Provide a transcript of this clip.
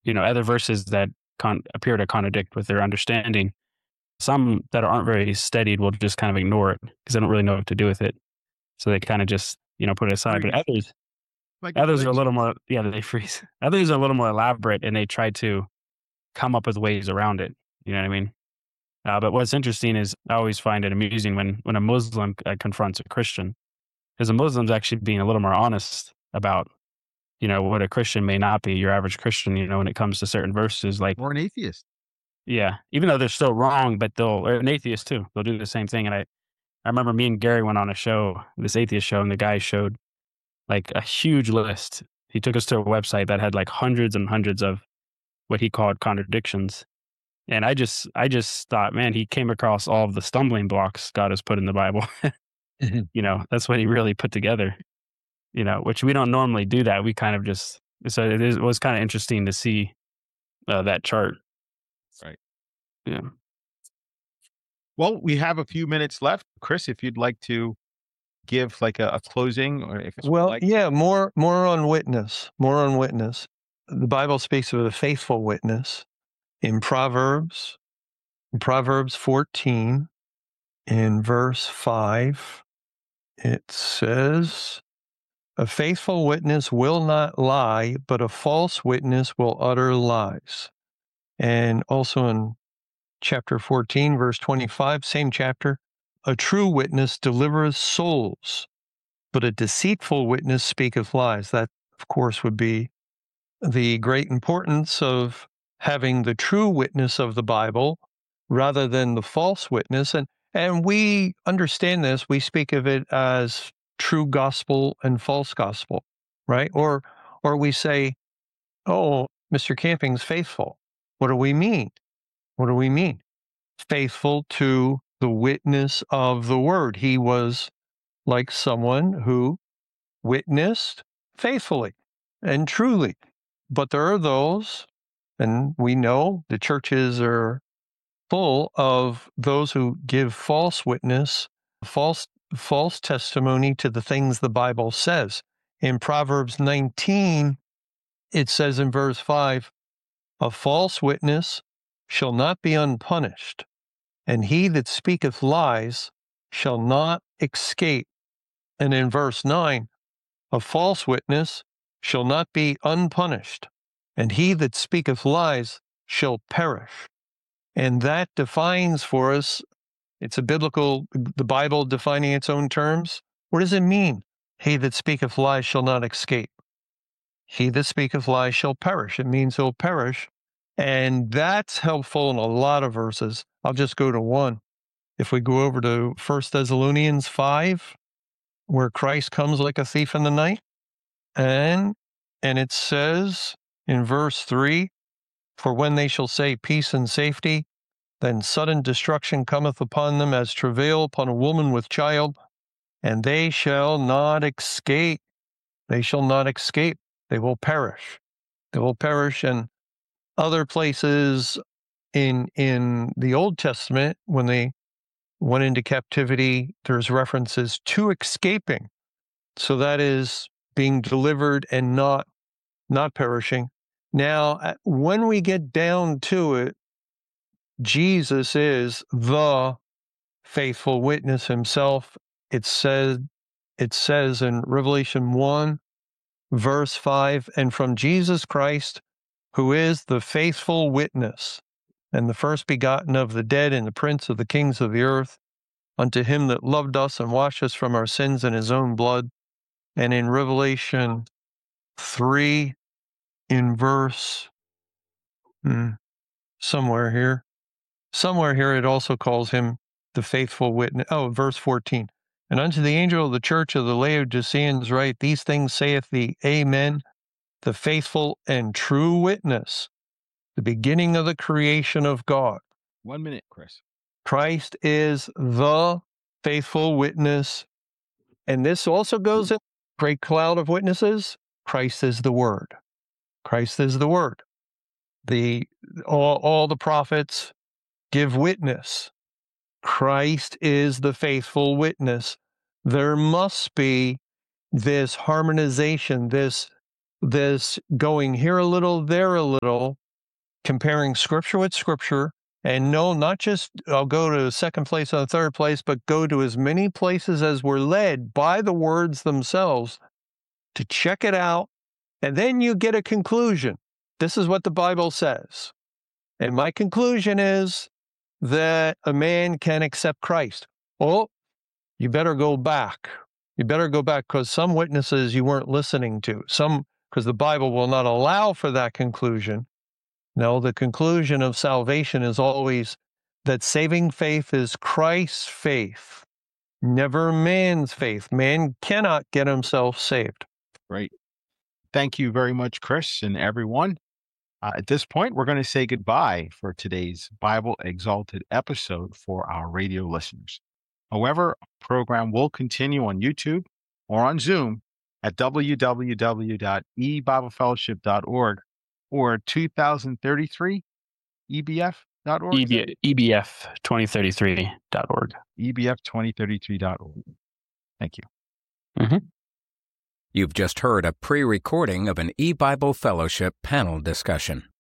other verses that appear to contradict with their understanding. Some that aren't very studied will just kind of ignore it because they don't really know what to do with it. So they kind of just, put it aside. But Freeze. Like a others are a glitch. little more, yeah, they freeze. Others are a little more elaborate and they try to come up with ways around it. You know what I mean? But what's interesting is I always find it amusing when a Muslim confronts a Christian, because a Muslim's actually being a little more honest about, what a Christian may not be, your average Christian, when it comes to certain verses. Like, Or an atheist. yeah, even though they're still wrong, but or an atheist too, they'll do the same thing. And I remember me and Gary went on a show, this atheist show, and the guy showed like a huge list. He took us to a website that had like hundreds and hundreds of what he called contradictions. And I just thought, man, he came across all of the stumbling blocks God has put in the Bible. That's what he really put together, which we don't normally do that. We kind of just, so it was kind of interesting to see that chart. Right. Yeah. Well, we have a few minutes left. Chris, if you'd like to give like a closing, or if you would Well, like. yeah, more on witness, more on witness. The Bible speaks of a faithful witness in Proverbs 14, in verse 5. It says, "A faithful witness will not lie, but a false witness will utter lies." And also in chapter 14, verse 25, same chapter, "A true witness delivereth souls, but a deceitful witness speaketh lies." That, of course, would be the great importance of having the true witness of the Bible rather than the false witness. And we understand this. We speak of it as true gospel and false gospel, right? Or we say, "Oh, Mr. Camping's faithful." What do we mean? What do we mean? Faithful to the witness of the word. He was like someone who witnessed faithfully and truly. But there are those, and we know the churches are full of those who give false witness, false testimony to the things the Bible says. In Proverbs 19, it says in verse 5, "A false witness shall not be unpunished, and he that speaketh lies shall not escape." And in verse 9, "A false witness shall not be unpunished, and he that speaketh lies shall perish." And that defines for us, it's the Bible defining its own terms. What does it mean? He that speaketh lies shall not escape. He that speaketh lies shall perish. It means he'll perish. And that's helpful in a lot of verses. I'll just go to one. If we go over to 1 Thessalonians 5, where Christ comes like a thief in the night, and it says in verse 3, "For when they shall say peace and safety, then sudden destruction cometh upon them as travail upon a woman with child, and they shall not escape." They shall not escape. They will perish. They will perish. And other places in the Old Testament, when they went into captivity, there's references to escaping. So that is being delivered and not perishing. Now, when we get down to it, Jesus is the faithful witness himself. It says in Revelation 1, verse 5, "And from Jesus Christ, who is the faithful witness, and the first begotten of the dead, and the prince of the kings of the earth, unto him that loved us and washed us from our sins in his own blood." And in Revelation 3, in verse somewhere here, it also calls him the faithful witness. Oh, verse 14. "And unto the angel of the church of the Laodiceans write, These things saith the Amen, the faithful and true witness, the beginning of the creation of God." 1 minute, Chris. Christ is the faithful witness. And this also goes in great cloud of witnesses. Christ is the Word. Christ is the Word. All the prophets give witness. Christ is the faithful witness. There must be this harmonization, this this going here a little, there a little, comparing scripture with scripture. And no, not just I'll go to second place or third place, but go to as many places as we're led by the words themselves to check it out. And then you get a conclusion. This is what the Bible says. And my conclusion is that a man can accept Christ. Well, you better go back. You better go back, because some witnesses you weren't listening to. Some, because the Bible will not allow for that conclusion. No, the conclusion of salvation is always that saving faith is Christ's faith, never man's faith. Man cannot get himself saved. Right. Thank you very much, Chris, and everyone. At this point, we're going to say goodbye for today's Bible Exalted episode for our radio listeners. However, our program will continue on YouTube or on Zoom at www.ebiblefellowship.org or 2033ebf.org. EBF2033.org. EBF2033.org. Thank you. Mm-hmm. You've just heard a pre-recording of an eBible Fellowship panel discussion.